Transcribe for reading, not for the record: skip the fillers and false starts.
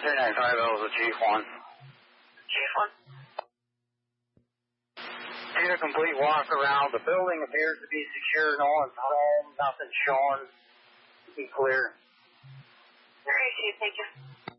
395 L is the Chief 1. Chief 1. Did a complete walk around. The building appears to be secure. No one's home. Nothing showing. Be clear. All right, Chief. Thank you.